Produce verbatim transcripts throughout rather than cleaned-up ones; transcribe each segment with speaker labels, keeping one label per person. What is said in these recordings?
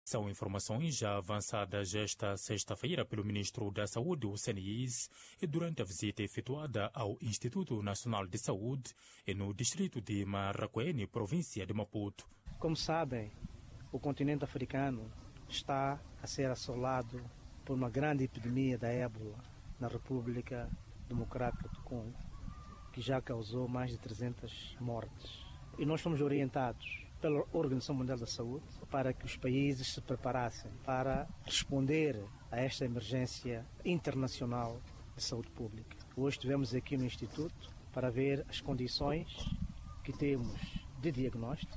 Speaker 1: São informações já avançadas esta sexta-feira pelo Ministro da Saúde, o Senis, durante a visita efetuada ao Instituto Nacional de Saúde no distrito de Marraquene, província de Maputo.
Speaker 2: Como sabem, o continente africano está a ser assolado por uma grande epidemia da ébola na República Democrática do Congo, que já causou mais de trezentas mortes. E nós fomos orientados pela Organização Mundial da Saúde para que os países se preparassem para responder a esta emergência internacional de saúde pública. Hoje estivemos aqui no Instituto para ver as condições que temos de diagnóstico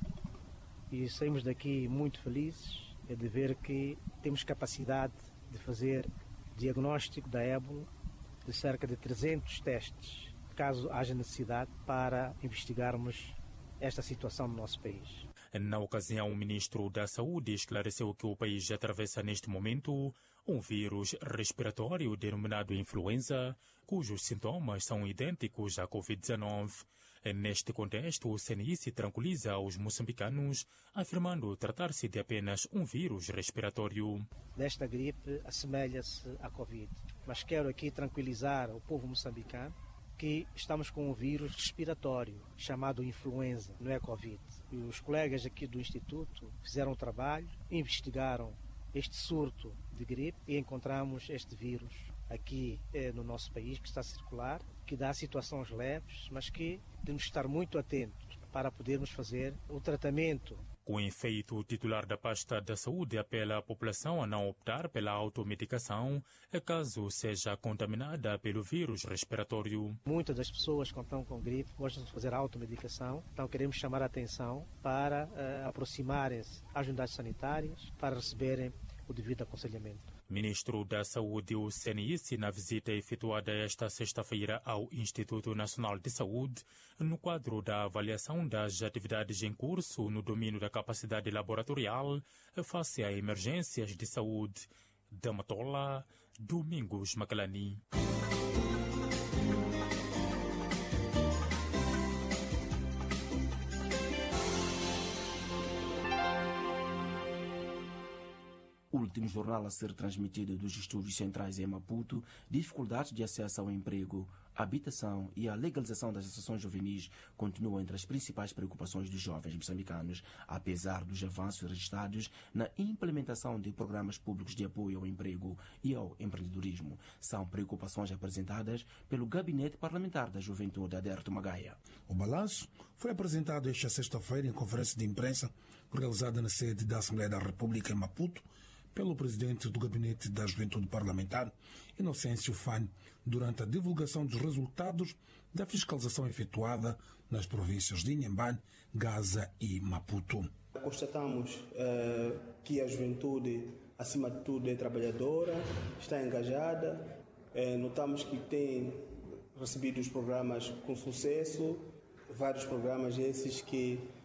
Speaker 2: e saímos daqui muito felizes de ver que temos capacidade de fazer diagnóstico da ébola de cerca de trezentos testes, caso haja necessidade, para investigarmos esta situação no nosso país.
Speaker 1: Na ocasião, o Ministro da Saúde esclareceu que o país atravessa neste momento um vírus respiratório denominado influenza, cujos sintomas são idênticos à covid dezenove. Neste contexto, o C N I se tranquiliza os moçambicanos, afirmando tratar-se de apenas um vírus respiratório.
Speaker 2: Desta gripe assemelha-se à Covid, mas quero aqui tranquilizar o povo moçambicano que estamos com um vírus respiratório chamado influenza, não é Covid. E os colegas aqui do Instituto fizeram um trabalho, investigaram este surto de gripe e encontramos este vírus aqui eh, no nosso país, que está a circular, que dá situações leves, mas que temos de estar muito atentos para podermos fazer o tratamento.
Speaker 1: Com efeito, o titular da pasta da saúde apela à população a não optar pela automedicação, caso seja contaminada pelo vírus respiratório.
Speaker 2: Muitas das pessoas que estão com gripe gostam de fazer automedicação, então queremos chamar a atenção para uh, aproximarem-se às unidades sanitárias para receberem o devido aconselhamento.
Speaker 1: Ministro da Saúde, o C N I, na visita efetuada esta sexta-feira ao Instituto Nacional de Saúde, no quadro da avaliação das atividades em curso no domínio da capacidade laboratorial face a emergências de saúde. Damatola, Domingos Macalani.
Speaker 3: Último jornal a ser transmitido dos estúdios centrais em Maputo: dificuldades de acesso ao emprego, habitação e a legalização das associações juvenis continuam entre as principais preocupações dos jovens moçambicanos, apesar dos avanços registrados na implementação de programas públicos de apoio ao emprego e ao empreendedorismo. São preocupações apresentadas pelo Gabinete Parlamentar da Juventude, Aderto Magaia.
Speaker 4: O balanço foi apresentado esta sexta-feira em conferência de imprensa realizada na sede da Assembleia da República em Maputo pelo presidente do Gabinete da Juventude Parlamentar, Inocêncio Fane, durante a divulgação dos resultados da fiscalização efetuada nas províncias de Inhambane, Gaza e Maputo.
Speaker 5: Constatamos uh, que a juventude, acima de tudo, é trabalhadora, está engajada, uh, notamos que tem recebido os programas com sucesso, vários programas esses que